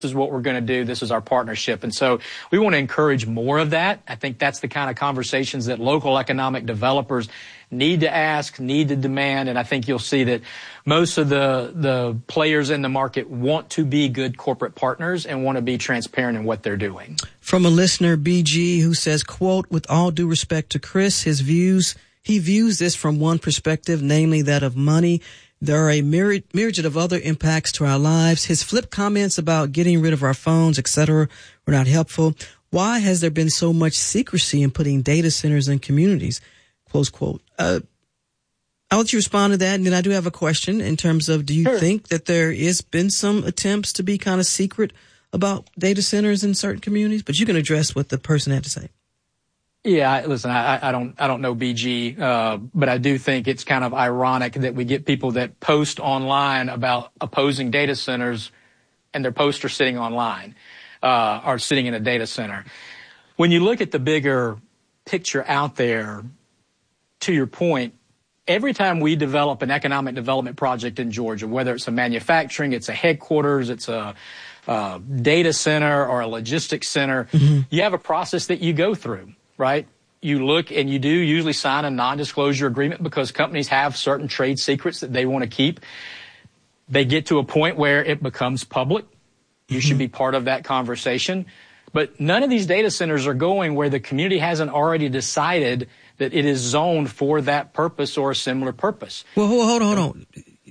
is what we're going to do. This is our partnership. And so we want to encourage more of that. I think that's the kind of conversations that local economic developers need to ask, need to demand. And I think you'll see that most of the players in the market want to be good corporate partners and want to be transparent in what they're doing. From a listener, BG, who says, quote, with all due respect to Chris, he views this from one perspective, namely that of money. There are a myriad of other impacts to our lives. His flip comments about getting rid of our phones, etc., were not helpful. Why has there been so much secrecy in putting data centers in communities? Close quote. I'll let you respond to that. And then I do have a question in terms of, do you think that there has been some attempts to be kind of secret about data centers in certain communities? But you can address what the person had to say. Yeah, listen, I don't know BG, but I do think it's kind of ironic that we get people that post online about opposing data centers and their posts are sitting online, or sitting in a data center. When you look at the bigger picture out there, to your point, every time we develop an economic development project in Georgia, whether it's a manufacturing, it's a headquarters, it's a data center or a logistics center, you have a process that you go through. Right? You look and you do usually sign a non-disclosure agreement because companies have certain trade secrets that they want to keep. They get to a point where it becomes public. You should be part of that conversation. But none of these data centers are going where the community hasn't already decided that it is zoned for that purpose or a similar purpose. Well, hold on.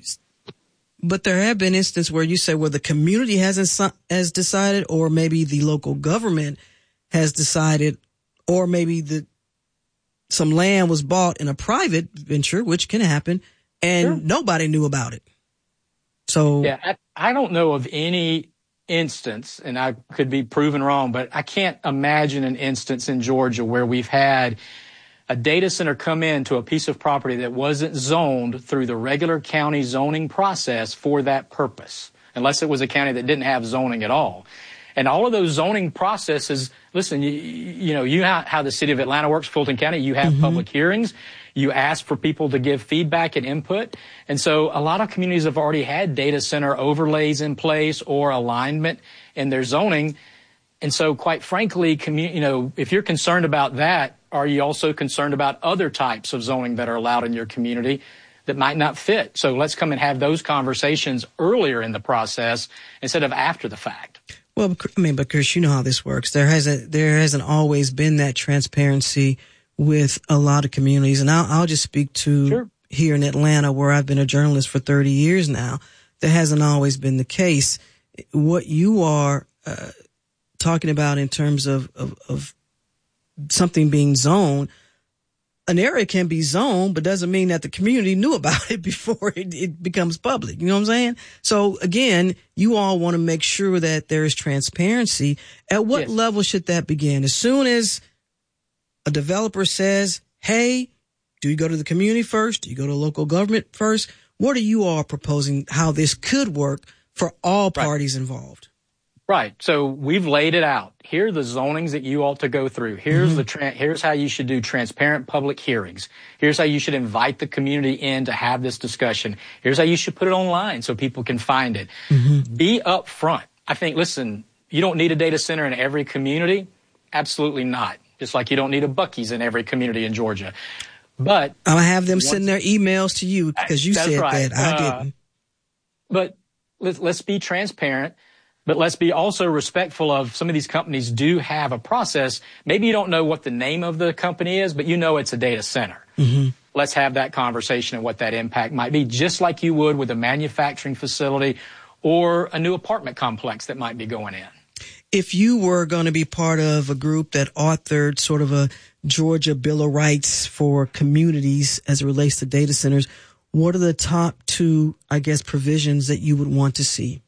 But there have been instances where you say, well, the community has decided, or maybe the local government has decided, or maybe some land was bought in a private venture, which can happen, and nobody knew about it. So yeah, I don't know of any instance, and I could be proven wrong, but I can't imagine an instance in Georgia where we've had a data center come into a piece of property that wasn't zoned through the regular county zoning process for that purpose, unless it was a county that didn't have zoning at all. And all of those zoning processes, listen, you know how the city of Atlanta works, Fulton County, you have public hearings, you ask for people to give feedback and input. And so a lot of communities have already had data center overlays in place or alignment in their zoning. And so quite frankly, if you're concerned about that, are you also concerned about other types of zoning that are allowed in your community that might not fit? So let's come and have those conversations earlier in the process instead of after the fact. Well, I mean, but Chris, you know how this works. There hasn't always been that transparency with a lot of communities. And I'll just speak to here in Atlanta, where I've been a journalist for 30 years now. That hasn't always been the case. What you are talking about in terms of something being zoned, an area can be zoned, but doesn't mean that the community knew about it before it becomes public. You know what I'm saying? So again, you all want to make sure that there is transparency. At what level should that begin? As soon as a developer says, hey, do you go to the community first? Do you go to local government first? What are you all proposing how this could work for all parties involved? Right. So we've laid it out. Here are the zonings that you ought to go through. Here's here's how you should do transparent public hearings. Here's how you should invite the community in to have this discussion. Here's how you should put it online so people can find it. Be upfront. I think, listen, you don't need a data center in every community. Absolutely not. Just like you don't need a Buc-ee's in every community in Georgia. But I'll have them send their emails to you because you said that. I didn't. But let's be transparent. But let's be also respectful of some of these companies do have a process. Maybe you don't know what the name of the company is, but you know it's a data center. Let's have that conversation and what that impact might be, just like you would with a manufacturing facility or a new apartment complex that might be going in. If you were going to be part of a group that authored sort of a Georgia Bill of Rights for communities as it relates to data centers, what are the top two, provisions that you would want to see?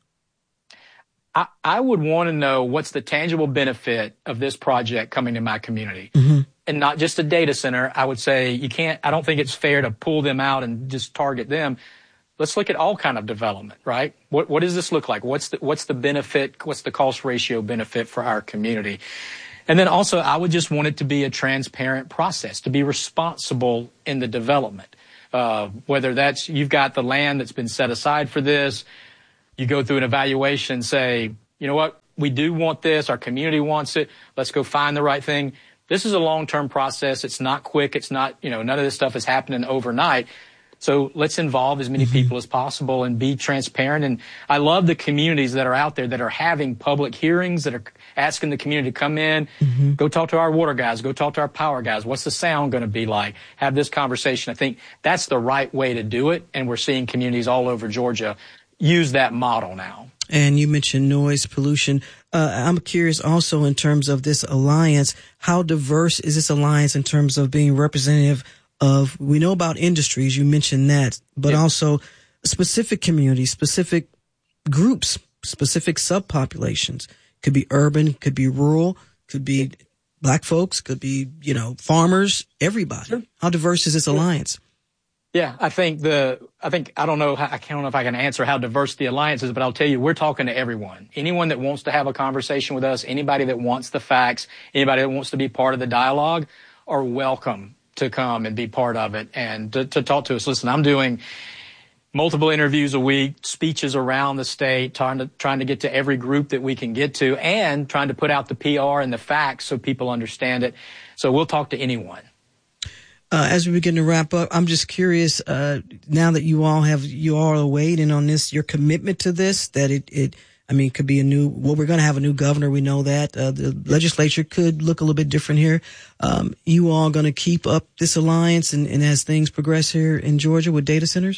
I would want to know what's the tangible benefit of this project coming to my community. And not just a data center. I would say I don't think it's fair to pull them out and just target them. Let's look at all kind of development, right? What does this look like? What's the benefit? What's the cost ratio benefit for our community? And then also I would just want it to be a transparent process, to be responsible in the development. Whether that's you've got the land that's been set aside for this, you go through an evaluation, say, you know what, we do want this, our community wants it, let's go find the right thing. This is a long-term process. It's not quick. It's not, none of this stuff is happening overnight. So let's involve as many people as possible and be transparent. And I love the communities that are out there that are having public hearings, that are asking the community to come in, go talk to our water guys, go talk to our power guys. What's the sound going to be like? Have this conversation. I think that's the right way to do it. And we're seeing communities all over Georgia use that model now. And you mentioned noise pollution. I'm curious also in terms of this alliance, how diverse is this alliance in terms of being representative of, we know about industries, you mentioned that, but also specific communities, specific groups, specific subpopulations. Could be urban, could be rural, could be black folks, could be, farmers, everybody. Sure. How diverse is this alliance? Yeah, I don't know if I can answer how diverse the alliance is, but I'll tell you, we're talking to everyone. Anyone that wants to have a conversation with us, anybody that wants the facts, anybody that wants to be part of the dialogue are welcome to come and be part of it and to talk to us. Listen, I'm doing multiple interviews a week, speeches around the state, trying to get to every group that we can get to, and trying to put out the PR and the facts so people understand it. So we'll talk to anyone. As we begin to wrap up, I'm just curious, now that you all weighed in on this, your commitment to this, that it could be we're going to have a new governor. We know that. The legislature could look a little bit different here. You all going to keep up this alliance and as things progress here in Georgia with data centers?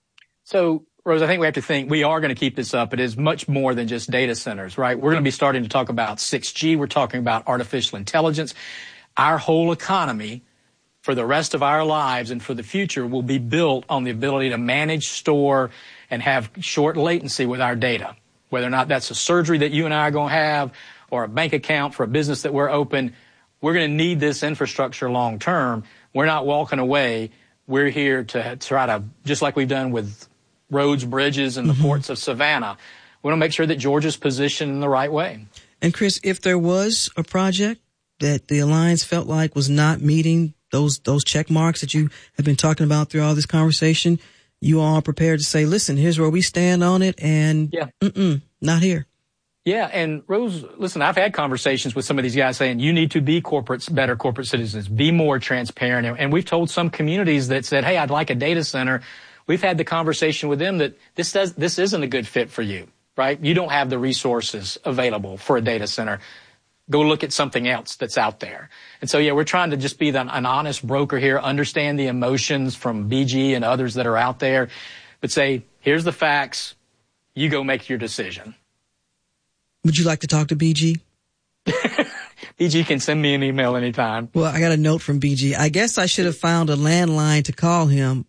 So, Rose, I think we have to think we are going to keep this up. It is much more than just data centers, right? We're going to be starting to talk about 6G. We're talking about artificial intelligence. Our whole economy for the rest of our lives and for the future will be built on the ability to manage, store, and have short latency with our data. Whether or not that's a surgery that you and I are going to have or a bank account for a business that we're open, we're going to need this infrastructure long term. We're not walking away. We're here to try to, just like we've done with roads, bridges, and the ports of Savannah, we want to make sure that Georgia's positioned in the right way. And Chris, if there was a project that the alliance felt like was not meeting those check marks that you have been talking about through all this conversation, you all are prepared to say, listen, here's where we stand on it, and not here. Yeah, and Rose, listen, I've had conversations with some of these guys saying you need to be better corporate citizens, be more transparent. And we've told some communities that said, hey, I'd like a data center. We've had the conversation with them that this isn't a good fit for you, right? You don't have the resources available for a data center. Go look at something else that's out there. And so, we're trying to just be an honest broker here, understand the emotions from BG and others that are out there, but say, here's the facts. You go make your decision. Would you like to talk to BG? BG can send me an email anytime. Well, I got a note from BG. I guess I should have found a landline to call him.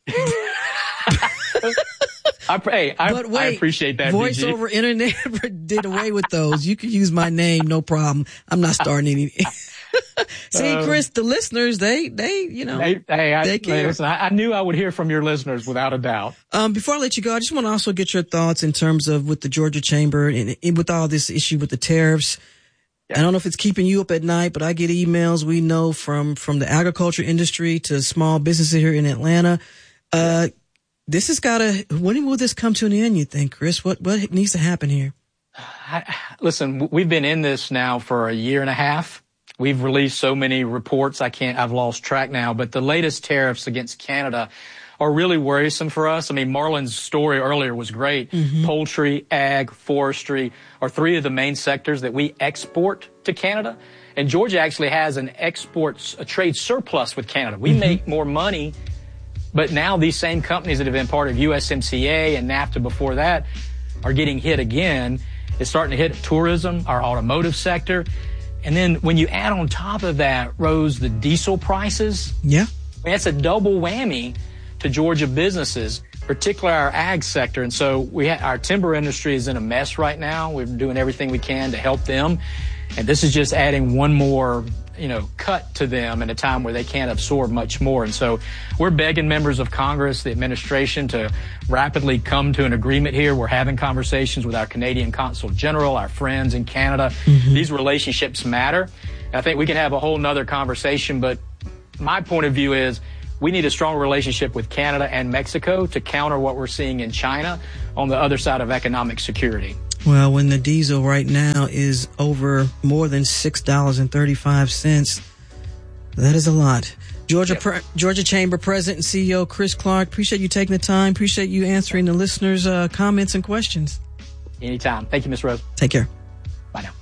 I appreciate that, Voice BG. over internet did away with those. You can use my name, no problem. I'm not starting any. See, Chris, the listeners, they care. Listen, I knew I would hear from your listeners without a doubt. Before I let you go, I just want to also get your thoughts in terms of with the Georgia Chamber and with all this issue with the tariffs. Yeah. I don't know if it's keeping you up at night, but I get emails we know from the agriculture industry to small businesses here in Atlanta. This has when will this come to an end, you think, Chris? What needs to happen here? Listen, we've been in this now for a year and a half. We've released so many reports, I've lost track now, but the latest tariffs against Canada are really worrisome for us. I mean, Marlon's story earlier was great. Poultry, ag, forestry are three of the main sectors that we export to Canada. And Georgia actually has a trade surplus with Canada. We make more money. But now these same companies that have been part of USMCA and NAFTA before that are getting hit again. It's starting to hit tourism, our automotive sector. And then when you add on top of that, Rose, the diesel prices. Yeah. That's a double whammy to Georgia businesses, particularly our ag sector. And so our timber industry is in a mess right now. We're doing everything we can to help them. And this is just adding one more cut to them in a time where they can't absorb much more. And so we're begging members of Congress, the administration, to rapidly come to an agreement here. We're having conversations with our Canadian Consul General, our friends in Canada. These relationships matter. And I think we can have a whole nother conversation, but my point of view is we need a strong relationship with Canada and Mexico to counter what we're seeing in China on the other side of economic security. Well, when the diesel right now is over more than $6.35, that is a lot. Georgia Chamber President and CEO Chris Clark, appreciate you taking the time. Appreciate you answering the listeners' comments and questions. Anytime. Thank you, Ms. Rose. Take care. Bye now.